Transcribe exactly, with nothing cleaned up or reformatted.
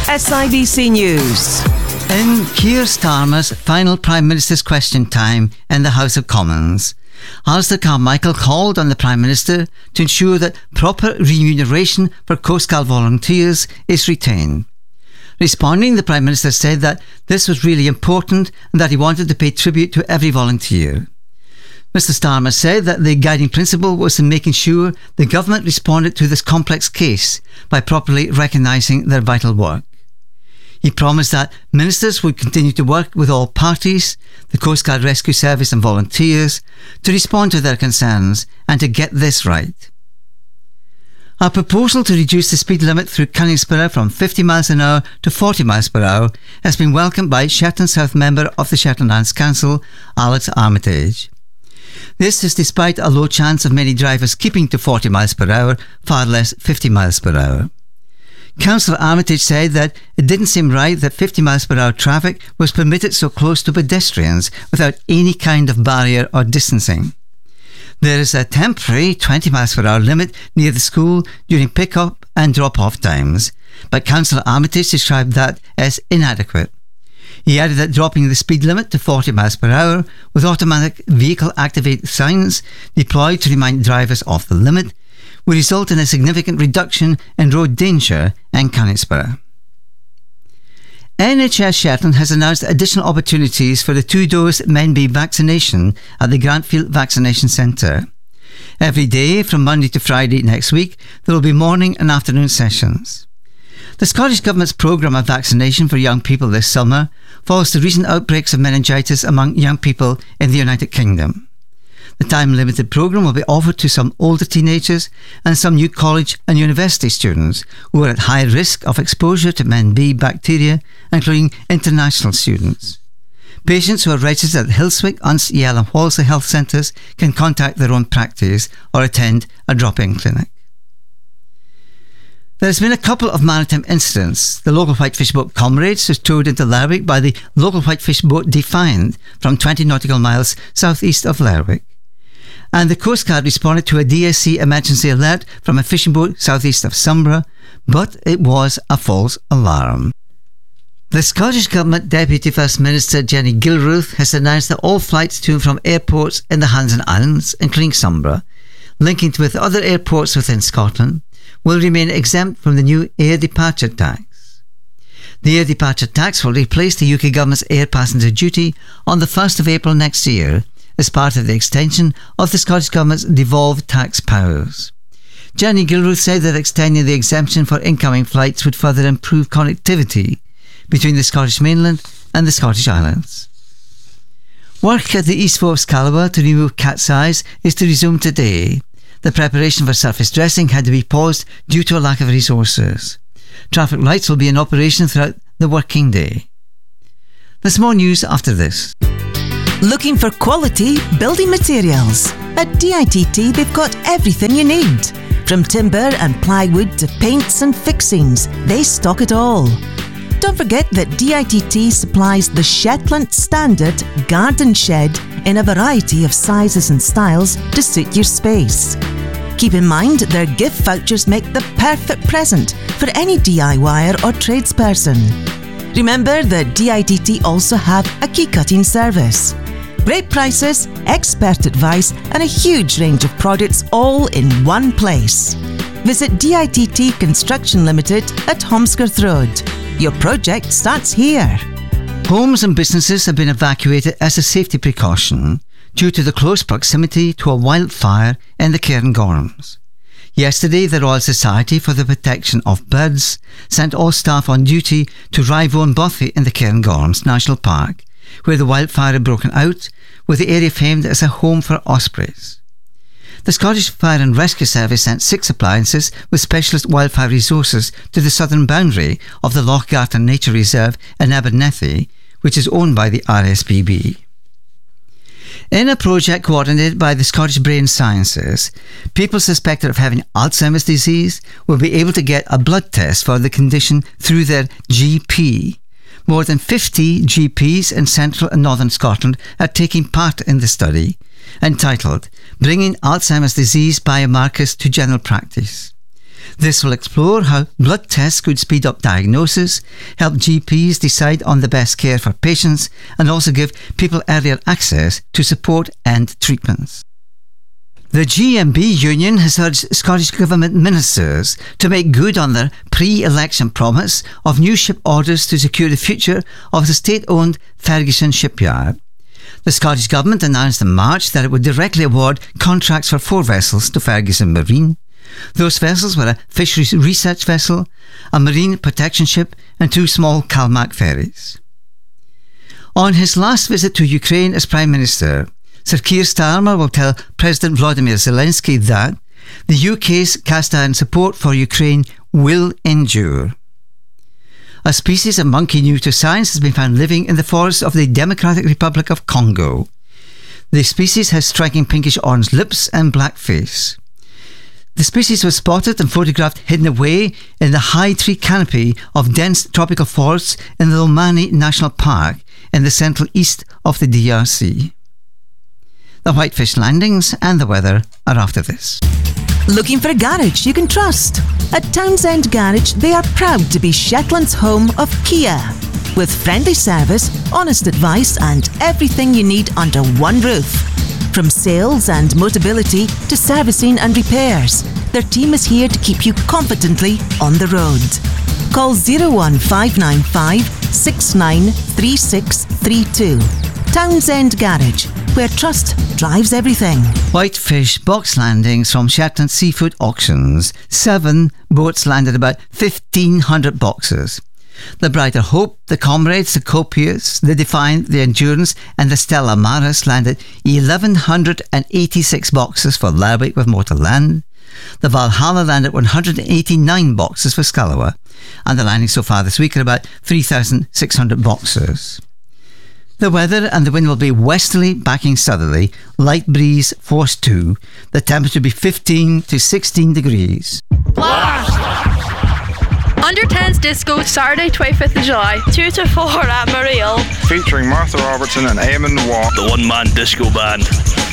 S I B C News. In Keir Starmer's final Prime Minister's question time in the House of Commons, Alistair Carmichael called on the Prime Minister to ensure that proper remuneration for Coast Guard volunteers is retained. Responding, the Prime Minister said that this was really important and that he wanted to pay tribute to every volunteer. Mr Starmer said that the guiding principle was in making sure the government responded to this complex case by properly recognising their vital work. He promised that ministers would continue to work with all parties, the Coast Guard Rescue Service and volunteers, to respond to their concerns and to get this right. Our proposal to reduce the speed limit through Cunningsborough from fifty miles an hour to forty miles per hour has been welcomed by Shetland South member of the Shetland Lands Council, Alex Armitage. This is despite a low chance of many drivers keeping to forty miles per hour, far less fifty miles per hour. Councillor Armitage said that it didn't seem right that fifty miles per hour traffic was permitted so close to pedestrians without any kind of barrier or distancing. There is a temporary twenty miles per hour limit near the school during pick-up and drop-off times, but Councillor Armitage described that as inadequate. He added that dropping the speed limit to forty miles per hour with automatic vehicle-activated signs deployed to remind drivers of the limit would result in a significant reduction in road danger in Cunningsborough. N H S Shetland has announced additional opportunities for the two-dose MenB vaccination at the Grantfield Vaccination Centre. Every day from Monday to Friday next week there will be morning and afternoon sessions. The Scottish Government's programme of vaccination for young people this summer follows the recent outbreaks of meningitis among young people in the United Kingdom. The time-limited programme will be offered to some older teenagers and some new college and university students who are at high risk of exposure to MenB bacteria, including international students. Patients who are registered at Hillswick, Unst, Yell and Walsall health centres can contact their own practice or attend a drop-in clinic. There has been a couple of maritime incidents. The local whitefish boat Comrades was towed into Lerwick by the local whitefish boat Defiant from twenty nautical miles southeast of Lerwick. And the Coast Guard responded to a D S C emergency alert from a fishing boat southeast of Sombra, but it was a false alarm. The Scottish Government Deputy First Minister Jenny Gilruth has announced that all flights to and from airports in the Hansen Islands, including Sombra, linking with other airports within Scotland, will remain exempt from the new air departure tax. The air departure tax will replace the U K Government's air passenger duty on the first of April next year as part of the extension of the Scottish Government's devolved tax powers. Jenny Gilruth said that extending the exemption for incoming flights would further improve connectivity between the Scottish mainland and the Scottish Islands. Work at the East Forks Calabar to remove cat's eyes is to resume today. The preparation for surface dressing had to be paused due to a lack of resources. Traffic lights will be in operation throughout the working day. There's more news after this. Looking for quality building materials? At D I T T they've got everything you need. From timber and plywood to paints and fixings, they stock it all. Don't forget that D I T T supplies the Shetland Standard Garden Shed in a variety of sizes and styles to suit your space. Keep in mind their gift vouchers make the perfect present for any D I Y er or tradesperson. Remember that D I T T also have a key cutting service. Great prices, expert advice and a huge range of products all in one place. Visit D I T T Construction Limited at Holmescroft Road. Your project starts here. Homes and businesses have been evacuated as a safety precaution due to the close proximity to a wildfire in the Cairngorms. Yesterday, the Royal Society for the Protection of Birds sent all staff on duty to Rivone Bothy in the Cairngorms National Park, where the wildfire had broken out, with the area famed as a home for ospreys. The Scottish Fire and Rescue Service sent six appliances with specialist wildfire resources to the southern boundary of the Lochgarten Nature Reserve in Abernethy, which is owned by the R S P B. In a project coordinated by the Scottish Brain Sciences, people suspected of having Alzheimer's disease will be able to get a blood test for the condition through their G P. More than fifty G Ps in central and northern Scotland are taking part in the study, entitled Bringing Alzheimer's Disease Biomarkers to General Practice. This will explore how blood tests could speed up diagnosis, help G Ps decide on the best care for patients, and also give people earlier access to support and treatments. The G M B union has urged Scottish Government ministers to make good on their pre-election promise of new ship orders to secure the future of the state-owned Ferguson shipyard. The Scottish Government announced in March that it would directly award contracts for four vessels to Ferguson Marine. Those vessels were a fisheries research vessel, a marine protection ship, and two small Calmac ferries. On his last visit to Ukraine as Prime Minister, Sir Keir Starmer will tell President Volodymyr Zelensky that the U K's cast-iron support for Ukraine will endure. A species of monkey new to science has been found living in the forests of the Democratic Republic of Congo. The species has striking pinkish-orange lips and black face. The species was spotted and photographed hidden away in the high tree canopy of dense tropical forests in the Lomani National Park in the central east of the D R C. The Whitefish landings and the weather are after this. Looking for a garage you can trust? At Townsend Garage, they are proud to be Shetland's home of Kia. With friendly service, honest advice, and everything you need under one roof. From sales and Motability to servicing and repairs, their team is here to keep you confidently on the road. Call zero one five nine five, six nine three six three two. Townsend Garage, where trust drives everything. Whitefish box landings from Shetland Seafood Auctions. Seven boats landed about fifteen hundred boxes. The Brighter Hope, the Comrades, the Copious, the Defiant, the Endurance and the Stella Maris landed eleven eighty-six boxes for Lerwick with more to land. The Valhalla landed one hundred eighty-nine boxes for Scalawa, and the landings so far this week are about three thousand six hundred boxes. The weather and the wind will be westerly backing southerly, light breeze force two. The temperature will be fifteen to sixteen degrees. Blast! Under tens Disco, Saturday twenty-fifth of July, two to four at Mariel. Featuring Martha Robertson and Eamon Waugh. The one-man disco band.